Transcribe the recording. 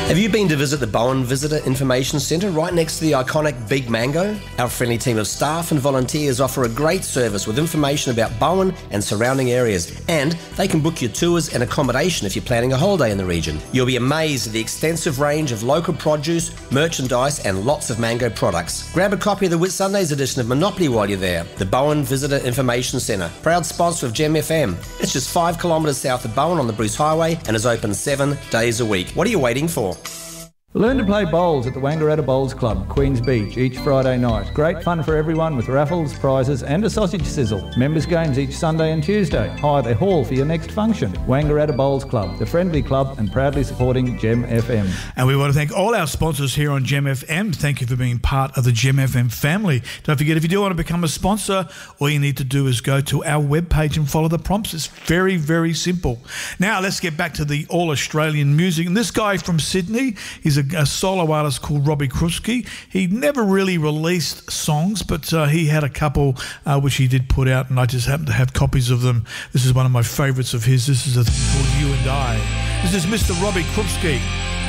Have you been to visit the Bowen Visitor Information Centre right next to the iconic Big Mango? Our friendly team of staff and volunteers offer a great service with information about Bowen and surrounding areas, and they can book your tours and accommodation if you're planning a holiday in the region. You'll be amazed at the extensive range of local produce, merchandise and lots of mango products. Grab a copy of the Whitsundays edition of Monopoly while you're there. The Bowen Visitor Information Centre, proud sponsor of Gem FM. It's just 5 kilometres south of Bowen on the Bruce Highway and is open 7 days a week. What are you waiting for? Learn to play bowls at the Wangaratta Bowls Club, Queens Beach, each Friday night. Great fun for everyone with raffles, prizes and a sausage sizzle. Members' games each Sunday and Tuesday. Hire their hall for your next function. Wangaratta Bowls Club, the friendly club and proudly supporting Gem FM. And we want to thank all our sponsors here on Gem FM. Thank you for being part of the Gem FM family. Don't forget, if you do want to become a sponsor, all you need to do is go to our webpage and follow the prompts. It's very, very simple. Now, let's get back to the all-Australian music. And this guy from Sydney, he's a solo artist called Robbie Krupski. He never really released songs, but he had a couple which he did put out, and I just happen to have copies of them. This is one of my favourites of his. This is a thing called You and I. This is Mr. Robbie Krupski.